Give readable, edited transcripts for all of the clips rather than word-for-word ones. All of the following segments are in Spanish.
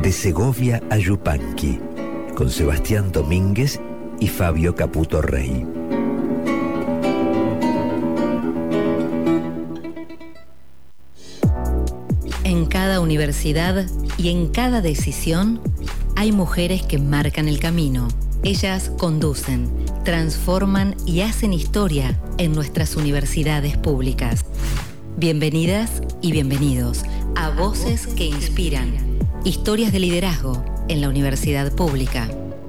De Segovia a Yupanqui, con Sebastián Domínguez y Fabio Caputo Rey. En cada universidad y en cada decisión hay mujeres que marcan el camino. Ellas conducen, transforman y hacen historia en nuestras universidades públicas. Bienvenidas y bienvenidos a Voces que Inspiran. Historias de liderazgo en la universidad pública.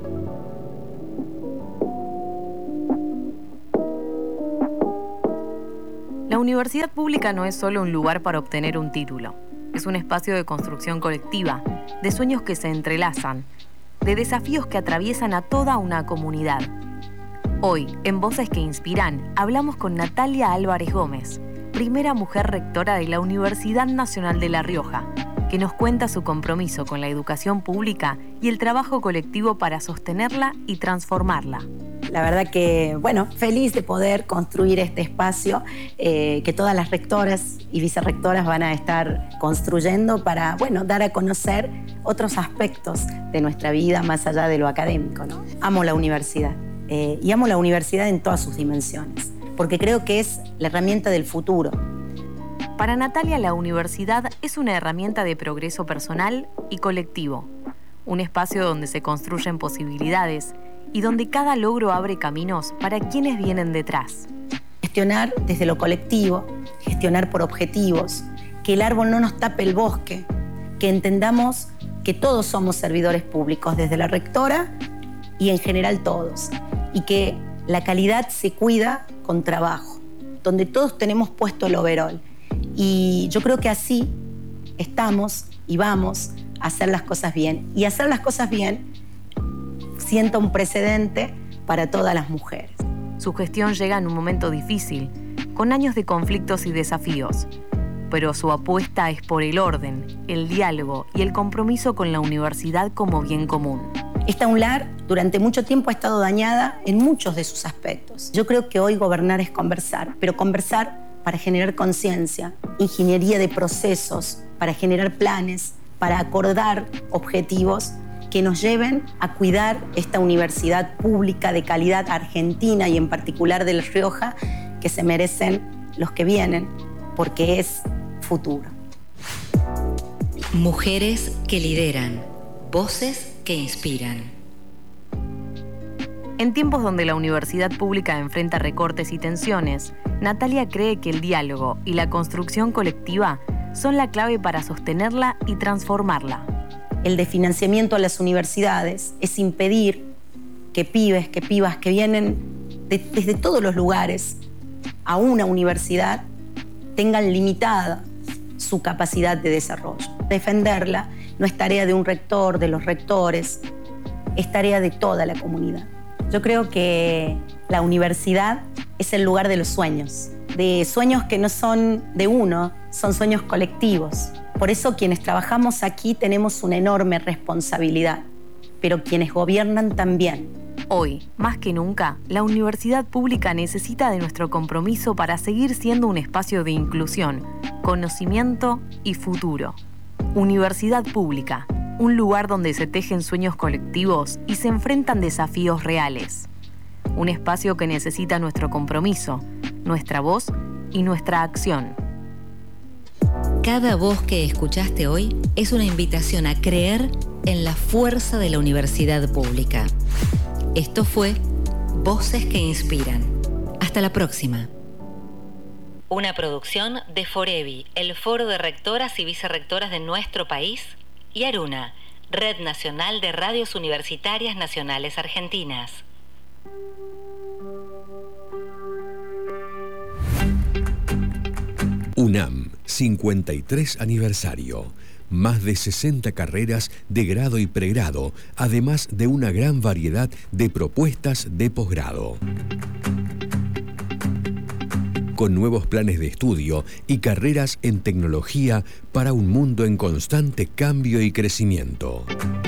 La universidad pública no es solo un lugar para obtener un título. Es un espacio de construcción colectiva, de sueños que se entrelazan, de desafíos que atraviesan a toda una comunidad. Hoy, en Voces que Inspiran, hablamos con Natalia Álvarez Gómez, primera mujer rectora de la Universidad Nacional de La Rioja, que nos cuenta su compromiso con la educación pública y el trabajo colectivo para sostenerla y transformarla. La verdad que, feliz de poder construir este espacio que todas las rectoras y vicerrectoras van a estar construyendo para, dar a conocer otros aspectos de nuestra vida más allá de lo académico, ¿no? Amo la universidad y amo la universidad en todas sus dimensiones, porque creo que es la herramienta del futuro. Para Natalia, la universidad es una herramienta de progreso personal y colectivo, un espacio donde se construyen posibilidades y donde cada logro abre caminos para quienes vienen detrás. Gestionar desde lo colectivo, gestionar por objetivos, que el árbol no nos tape el bosque, que entendamos que todos somos servidores públicos, desde la rectora y en general todos, y que la calidad se cuida con trabajo, donde todos tenemos puesto el overol. Y yo creo que así estamos y vamos a hacer las cosas bien. Y hacer las cosas bien sienta un precedente para todas las mujeres. Su gestión llega en un momento difícil, con años de conflictos y desafíos. Pero su apuesta es por el orden, el diálogo y el compromiso con la universidad como bien común. Esta UNLAR durante mucho tiempo ha estado dañada en muchos de sus aspectos. Yo creo que hoy gobernar es conversar, pero conversar para generar conciencia, ingeniería de procesos, para generar planes, para acordar objetivos que nos lleven a cuidar esta universidad pública de calidad argentina y en particular de La Rioja, que se merecen los que vienen, porque es futuro. Mujeres que lideran, voces que inspiran. En tiempos donde la universidad pública enfrenta recortes y tensiones, Natalia cree que el diálogo y la construcción colectiva son la clave para sostenerla y transformarla. El desfinanciamiento a las universidades es impedir que pibes, que pibas que vienen desde todos los lugares a una universidad tengan limitada su capacidad de desarrollo. Defenderla no es tarea de un rector, de los rectores, es tarea de toda la comunidad. Yo creo que la universidad es el lugar de los sueños, de sueños que no son de uno, son sueños colectivos. Por eso quienes trabajamos aquí tenemos una enorme responsabilidad, pero quienes gobiernan también. Hoy, más que nunca, la universidad pública necesita de nuestro compromiso para seguir siendo un espacio de inclusión, conocimiento y futuro. Universidad pública, un lugar donde se tejen sueños colectivos y se enfrentan desafíos reales. Un espacio que necesita nuestro compromiso, nuestra voz y nuestra acción. Cada voz que escuchaste hoy es una invitación a creer en la fuerza de la universidad pública. Esto fue Voces que Inspiran. Hasta la próxima. Una producción de Forevi, el Foro de Rectoras y Vicerrectoras de nuestro país, y Aruna, Red Nacional de Radios Universitarias Nacionales Argentinas. UNAM, 53 aniversario. Más de 60 carreras de grado y pregrado, además de una gran variedad de propuestas de posgrado. Con nuevos planes de estudio y carreras en tecnología para un mundo en constante cambio y crecimiento.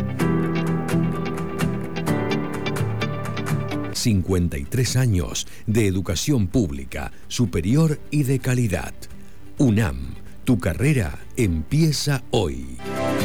53 años de educación pública, superior y de calidad. UNAM, tu carrera empieza hoy.